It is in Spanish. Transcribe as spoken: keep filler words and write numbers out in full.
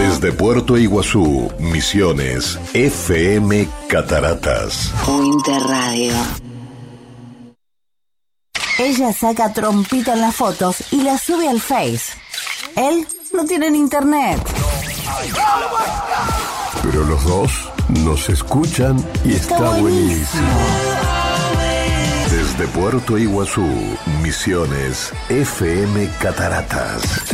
Desde Puerto Iguazú, Misiones, F M Cataratas. Winter Radio. Ella saca trompita en las fotos y la sube al Face. Él no tiene internet. Pero los dos nos escuchan y está, está buenísimo. buenísimo. Desde Puerto Iguazú, Misiones, F M Cataratas.